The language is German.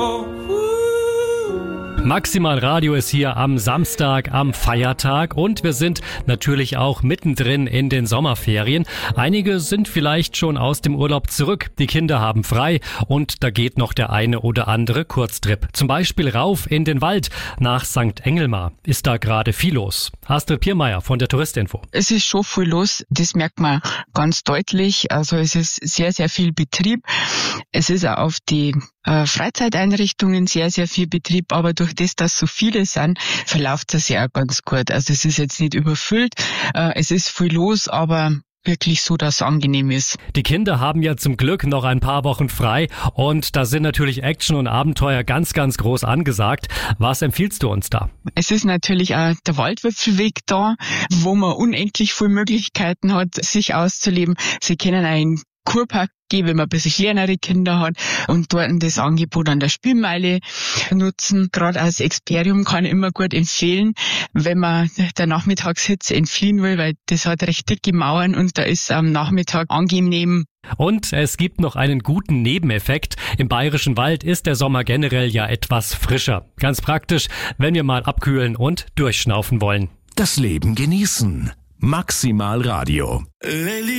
Maximal Radio ist hier am Samstag, am Feiertag und wir sind natürlich auch mittendrin in den Sommerferien. Einige sind vielleicht schon aus dem Urlaub zurück, die Kinder haben frei und da geht noch der eine oder andere Kurztrip. Zum Beispiel rauf in den Wald nach St. Engelmar. Ist da gerade viel los? Astrid Piermeier von der Touristinfo. Es ist schon viel los, das merkt man ganz deutlich. Also es ist sehr, sehr viel Betrieb. Es ist auch auf die Freizeiteinrichtungen sehr, sehr viel Betrieb, aber durch das, dass so viele sind, verläuft das ja auch ganz gut. Also es ist jetzt nicht überfüllt, es ist viel los, aber wirklich so, dass es angenehm ist. Die Kinder haben ja zum Glück noch ein paar Wochen frei und da sind natürlich Action und Abenteuer ganz, ganz groß angesagt. Was empfiehlst du uns da? Es ist natürlich auch der Waldwipfelweg da, wo man unendlich viele Möglichkeiten hat, sich auszuleben. Sie können einen Kurpark gehen, wenn man ein bisschen kleinere Kinder hat und dort das Angebot an der Spielmeile nutzen. Gerade als Experium kann ich immer gut empfehlen, wenn man der Nachmittagshitze entfliehen will, weil das hat recht dicke Mauern und da ist am Nachmittag angenehm. Und es gibt noch einen guten Nebeneffekt. Im Bayerischen Wald ist der Sommer generell ja etwas frischer. Ganz praktisch, wenn wir mal abkühlen und durchschnaufen wollen. Das Leben genießen. Maximal Radio.